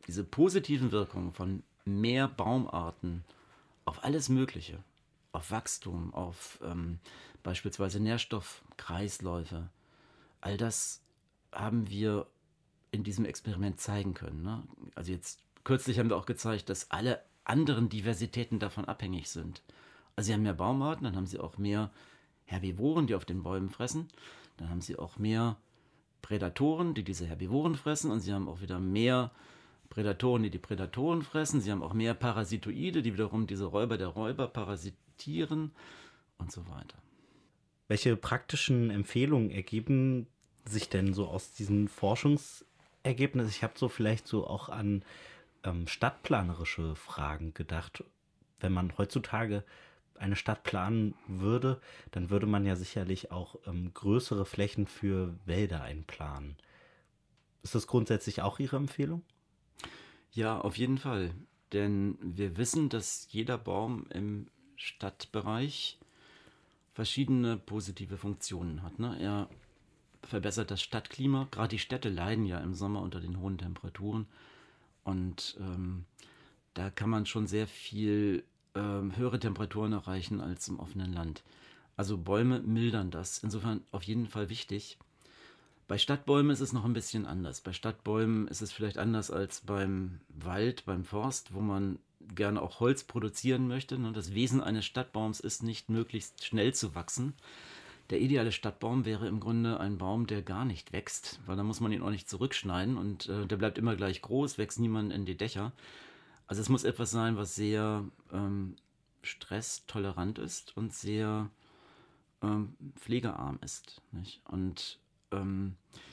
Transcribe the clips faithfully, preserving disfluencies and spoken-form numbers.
diese positiven Wirkungen von mehr Baumarten auf alles Mögliche, auf Wachstum, auf ähm, beispielsweise Nährstoffkreisläufe, all das haben wir in diesem Experiment zeigen können. Ne? Also jetzt kürzlich haben wir auch gezeigt, dass alle anderen Diversitäten davon abhängig sind. Also sie haben mehr Baumarten, dann haben sie auch mehr Herbivoren, die auf den Bäumen fressen. Dann haben sie auch mehr Prädatoren, die diese Herbivoren fressen. Und sie haben auch wieder mehr Prädatoren, die die Prädatoren fressen. Sie haben auch mehr Parasitoide, die wiederum diese Räuber der Räuber parasitieren und so weiter. Welche praktischen Empfehlungen ergeben sich denn so aus diesen Forschungsergebnissen? Ich habe so vielleicht so auch an ähm, stadtplanerische Fragen gedacht. Wenn man heutzutage eine Stadt planen würde, dann würde man ja sicherlich auch ähm, größere Flächen für Wälder einplanen. Ist das grundsätzlich auch Ihre Empfehlung? Ja, auf jeden Fall. Denn wir wissen, dass jeder Baum im Stadtbereich verschiedene positive Funktionen hat. Ne? Er verbessert das Stadtklima. Gerade die Städte leiden ja im Sommer unter den hohen Temperaturen. Und ähm, da kann man schon sehr viel ähm, höhere Temperaturen erreichen als im offenen Land. Also Bäume mildern das. Insofern auf jeden Fall wichtig. Bei Stadtbäumen ist es noch ein bisschen anders. Bei Stadtbäumen ist es vielleicht anders als beim Wald, beim Forst, wo man gerne auch Holz produzieren möchte. Das Wesen eines Stadtbaums ist nicht möglichst schnell zu wachsen. Der ideale Stadtbaum wäre im Grunde ein Baum, der gar nicht wächst, weil dann muss man ihn auch nicht zurückschneiden und äh, der bleibt immer gleich groß, wächst niemand in die Dächer. Also es muss etwas sein, was sehr ähm, stresstolerant ist und sehr ähm, pflegearm ist. Nicht? Und ähm,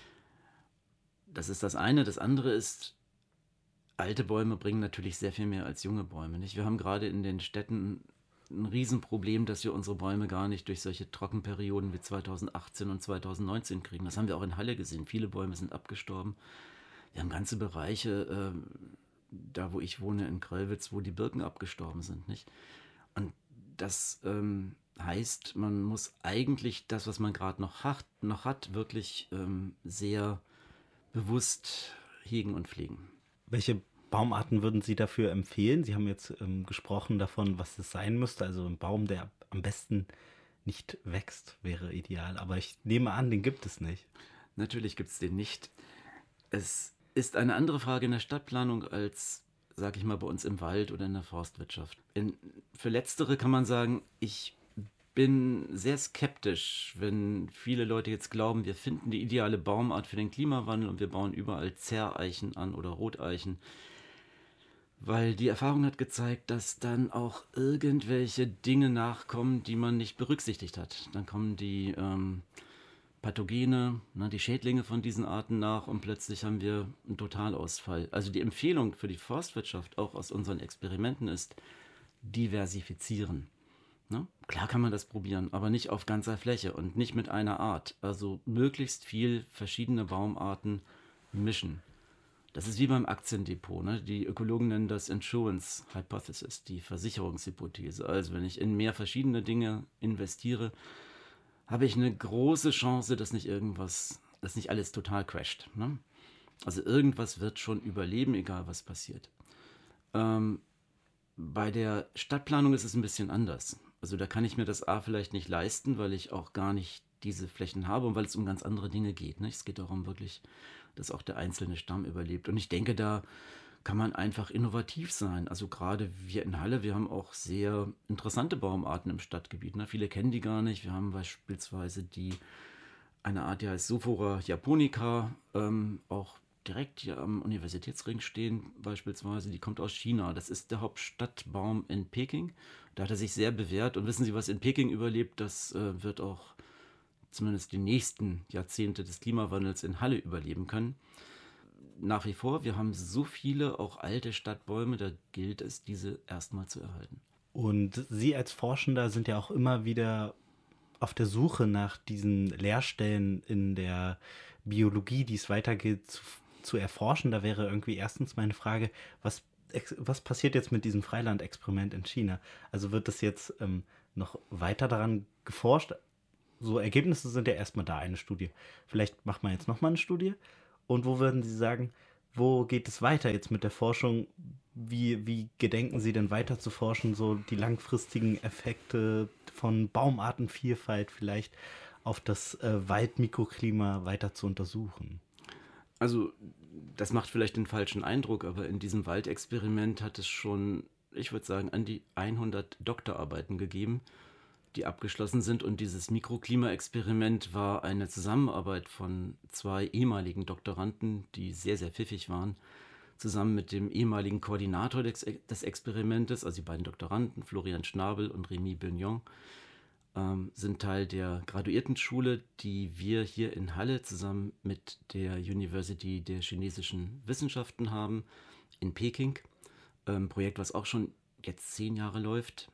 das ist das eine. Das andere ist, alte Bäume bringen natürlich sehr viel mehr als junge Bäume. Nicht? Wir haben gerade in den Städten ein Riesenproblem, dass wir unsere Bäume gar nicht durch solche Trockenperioden wie zweitausendachtzehn und zweitausendneunzehn kriegen. Das haben wir auch in Halle gesehen. Viele Bäume sind abgestorben. Wir haben ganze Bereiche, äh, da wo ich wohne, in Gröllwitz, wo die Birken abgestorben sind. Nicht? Und das ähm, heißt, man muss eigentlich das, was man gerade noch hat, noch hat, wirklich ähm, sehr bewusst hegen und pflegen. Welche Baumarten würden Sie dafür empfehlen? Sie haben jetzt ähm, gesprochen davon, was es sein müsste. Also ein Baum, der am besten nicht wächst, wäre ideal. Aber ich nehme an, den gibt es nicht. Natürlich gibt es den nicht. Es ist eine andere Frage in der Stadtplanung als, sag ich mal, bei uns im Wald oder in der Forstwirtschaft. In, für Letztere kann man sagen, ich bin sehr skeptisch, wenn viele Leute jetzt glauben, wir finden die ideale Baumart für den Klimawandel und wir bauen überall Zerreichen an oder Roteichen. Weil die Erfahrung hat gezeigt, dass dann auch irgendwelche Dinge nachkommen, die man nicht berücksichtigt hat. Dann kommen die ähm, Pathogene, ne, die Schädlinge von diesen Arten nach und plötzlich haben wir einen Totalausfall. Also die Empfehlung für die Forstwirtschaft, auch aus unseren Experimenten, ist diversifizieren. Ne? Klar kann man das probieren, aber nicht auf ganzer Fläche und nicht mit einer Art. Also möglichst viel verschiedene Baumarten mischen. Das ist wie beim Aktiendepot. Ne? Die Ökologen nennen das Insurance Hypothesis, die Versicherungshypothese. Also wenn ich in mehr verschiedene Dinge investiere, habe ich eine große Chance, dass nicht irgendwas, dass nicht alles total crasht. Ne? Also irgendwas wird schon überleben, egal was passiert. Ähm, bei der Stadtplanung ist es ein bisschen anders. Also da kann ich mir das A vielleicht nicht leisten, weil ich auch gar nicht diese Flächen habe und weil es um ganz andere Dinge geht. Ne? Es geht darum wirklich, dass auch der einzelne Stamm überlebt. Und ich denke, da kann man einfach innovativ sein. Also gerade wir in Halle, wir haben auch sehr interessante Baumarten im Stadtgebiet. Ne? Viele kennen die gar nicht. Wir haben beispielsweise die, eine Art, die heißt Sophora japonica, ähm, auch direkt hier am Universitätsring stehen beispielsweise. Die kommt aus China. Das ist der Hauptstadtbaum in Peking. Da hat er sich sehr bewährt. Und wissen Sie, was in Peking überlebt? Das äh, wird auch zumindest die nächsten Jahrzehnte des Klimawandels in Halle überleben können. Nach wie vor, wir haben so viele, auch alte Stadtbäume, da gilt es, diese erstmal zu erhalten. Und Sie als Forschender sind ja auch immer wieder auf der Suche nach diesen Leerstellen in der Biologie, die es weitergeht zu, zu erforschen. Da wäre irgendwie erstens meine Frage, was, was passiert jetzt mit diesem Freilandexperiment in China? Also wird das jetzt ähm, noch weiter daran geforscht? So Ergebnisse sind ja erstmal da, eine Studie. Vielleicht macht man jetzt nochmal eine Studie. Und wo würden Sie sagen, wo geht es weiter jetzt mit der Forschung? Wie, wie gedenken Sie denn weiter zu forschen, so die langfristigen Effekte von Baumartenvielfalt vielleicht auf das äh, Waldmikroklima weiter zu untersuchen? Also, das macht vielleicht den falschen Eindruck, aber in diesem Waldexperiment hat es schon, ich würde sagen, an die hundert Doktorarbeiten gegeben, die abgeschlossen sind. Und dieses Mikroklimaexperiment war eine Zusammenarbeit von zwei ehemaligen Doktoranden, die sehr, sehr pfiffig waren, zusammen mit dem ehemaligen Koordinator des, des Experimentes, also die beiden Doktoranden, Florian Schnabel und Rémi Beugnon, ähm, sind Teil der Graduiertenschule, die wir hier in Halle zusammen mit der University der chinesischen Wissenschaften haben, in Peking. Ein Projekt, was auch schon jetzt zehn Jahre läuft.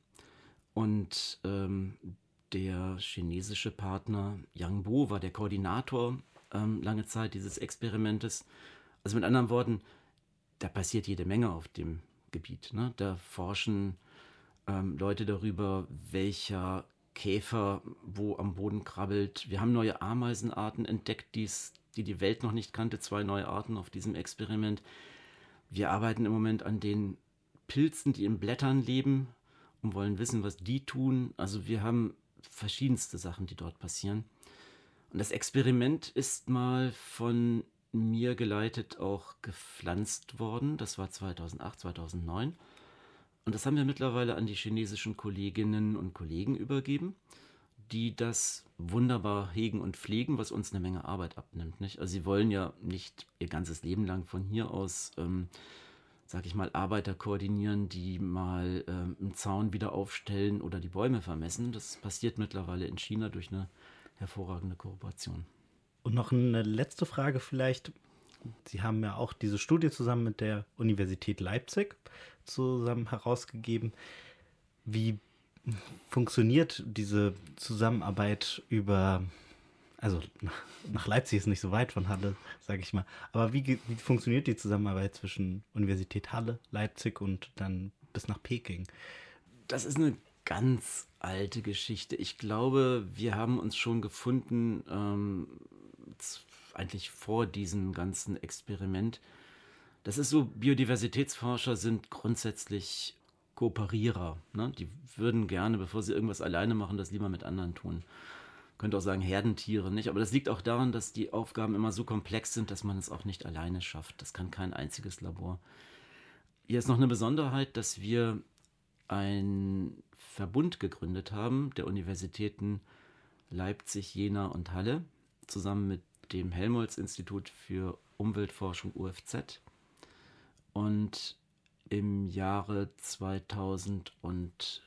Und ähm, der chinesische Partner Yang Bo war der Koordinator ähm, lange Zeit dieses Experimentes. Also mit anderen Worten, da passiert jede Menge auf dem Gebiet. Ne? Da forschen ähm, Leute darüber, welcher Käfer wo am Boden krabbelt. Wir haben neue Ameisenarten entdeckt, die's, die die Welt noch nicht kannte. Zwei neue Arten auf diesem Experiment. Wir arbeiten im Moment an den Pilzen, die in Blättern leben und wollen wissen, was die tun. Also wir haben verschiedenste Sachen, die dort passieren. Und das Experiment ist mal von mir geleitet auch gepflanzt worden. Das war zweitausendacht, zweitausendneun. Und das haben wir mittlerweile an die chinesischen Kolleginnen und Kollegen übergeben, die das wunderbar hegen und pflegen, was uns eine Menge Arbeit abnimmt. Nicht? Also sie wollen ja nicht ihr ganzes Leben lang von hier aus, ähm, sag ich mal, Arbeiter koordinieren, die mal ähm, einen Zaun wieder aufstellen oder die Bäume vermessen. Das passiert mittlerweile in China durch eine hervorragende Kooperation. Und noch eine letzte Frage vielleicht. Sie haben ja auch diese Studie zusammen mit der Universität Leipzig zusammen herausgegeben. Wie funktioniert diese Zusammenarbeit über, also nach Leipzig ist nicht so weit von Halle, sage ich mal, aber wie, wie funktioniert die Zusammenarbeit zwischen Universität Halle, Leipzig und dann bis nach Peking? Das ist eine ganz alte Geschichte. Ich glaube, wir haben uns schon gefunden, ähm, eigentlich vor diesem ganzen Experiment. Das ist so, Biodiversitätsforscher sind grundsätzlich Kooperierer. Ne? Die würden gerne, bevor sie irgendwas alleine machen, das lieber mit anderen tun. Könnte auch sagen Herdentiere, nicht? Aber das liegt auch daran, dass die Aufgaben immer so komplex sind, dass man es auch nicht alleine schafft. Das kann kein einziges Labor. Hier ist noch eine Besonderheit, dass wir einen Verbund gegründet haben, der Universitäten Leipzig, Jena und Halle, zusammen mit dem Helmholtz-Institut für Umweltforschung U F Z, und im Jahre zweitausendzwölf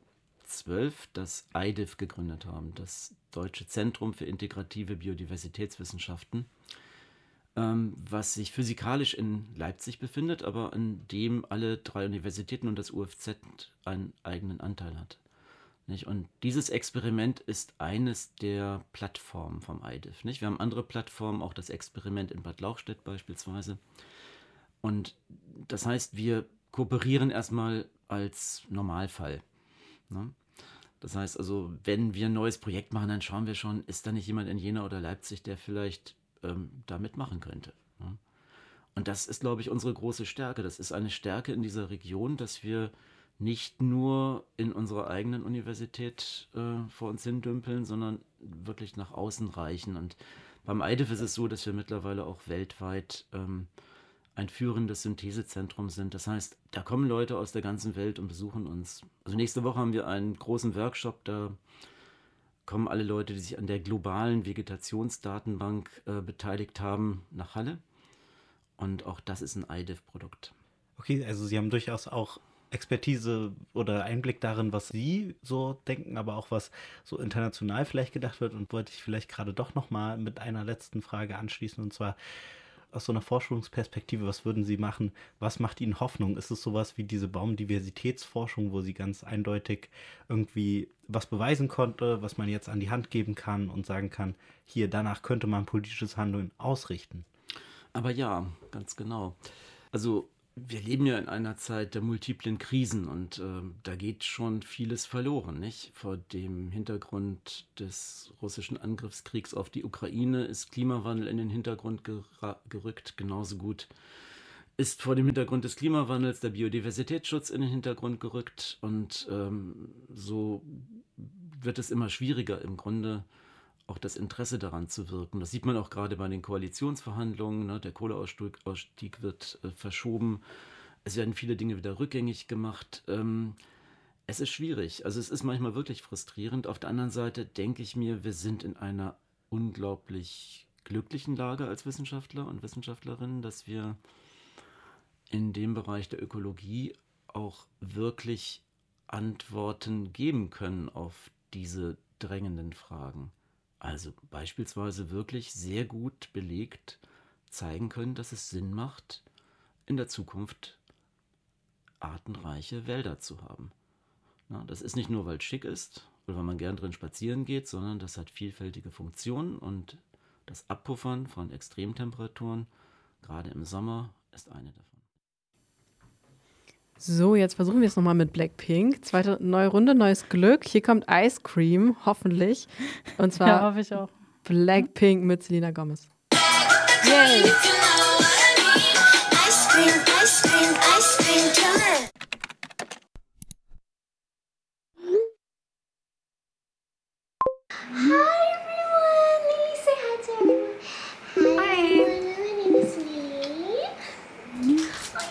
das I D I F gegründet haben, das Deutsche Zentrum für integrative Biodiversitätswissenschaften, ähm, was sich physikalisch in Leipzig befindet, aber an dem alle drei Universitäten und das U F Z einen eigenen Anteil hat. Nicht? Und dieses Experiment ist eines der Plattformen vom I D I F. Nicht? Wir haben andere Plattformen, auch das Experiment in Bad Lauchstädt beispielsweise. Und das heißt, wir kooperieren erstmal als Normalfall. Ne? Das heißt also, wenn wir ein neues Projekt machen, dann schauen wir schon, ist da nicht jemand in Jena oder Leipzig, der vielleicht ähm, da mitmachen könnte. Ne? Und das ist, glaube ich, unsere große Stärke. Das ist eine Stärke in dieser Region, dass wir nicht nur in unserer eigenen Universität äh, vor uns hin dümpeln, sondern wirklich nach außen reichen. Und beim I D I F ist es so, dass wir mittlerweile auch weltweit ähm, ein führendes Synthesezentrum sind. Das heißt, da kommen Leute aus der ganzen Welt und besuchen uns. Also nächste Woche haben wir einen großen Workshop, da kommen alle Leute, die sich an der globalen Vegetationsdatenbank äh, beteiligt haben, nach Halle. Und auch das ist ein I D I F-Produkt. Okay, also Sie haben durchaus auch Expertise oder Einblick darin, was Sie so denken, aber auch was so international vielleicht gedacht wird, und wollte ich vielleicht gerade doch nochmal mit einer letzten Frage anschließen, und zwar aus so einer Forschungsperspektive, was würden Sie machen? Was macht Ihnen Hoffnung? Ist es sowas wie diese Baumdiversitätsforschung, wo Sie ganz eindeutig irgendwie was beweisen konnte, was man jetzt an die Hand geben kann und sagen kann, hier, danach könnte man politisches Handeln ausrichten? Aber ja, ganz genau. Also wir leben ja in einer Zeit der multiplen Krisen, und äh, da geht schon vieles verloren, nicht? Vor dem Hintergrund des russischen Angriffskriegs auf die Ukraine ist Klimawandel in den Hintergrund gera- gerückt, genauso gut ist vor dem Hintergrund des Klimawandels der Biodiversitätsschutz in den Hintergrund gerückt und ähm, so wird es immer schwieriger im Grunde auch das Interesse daran zu wirken. Das sieht man auch gerade bei den Koalitionsverhandlungen. Ne? Der Kohleausstieg Ausstieg wird äh, verschoben. Es werden viele Dinge wieder rückgängig gemacht. Ähm, es ist schwierig. Also es ist manchmal wirklich frustrierend. Auf der anderen Seite denke ich mir, wir sind in einer unglaublich glücklichen Lage als Wissenschaftler und Wissenschaftlerinnen, dass wir in dem Bereich der Ökologie auch wirklich Antworten geben können auf diese drängenden Fragen. Also beispielsweise wirklich sehr gut belegt zeigen können, dass es Sinn macht, in der Zukunft artenreiche Wälder zu haben. Na, das ist nicht nur, weil es schick ist oder weil man gern drin spazieren geht, sondern das hat vielfältige Funktionen und das Abpuffern von Extremtemperaturen, gerade im Sommer, ist eine davon. So, jetzt versuchen wir es nochmal mit Blackpink. Zweite neue Runde, neues Glück. Hier kommt Ice Cream, hoffentlich. Und zwar Ja, hoffe ich auch. Blackpink mit Selena Gomez. Yay!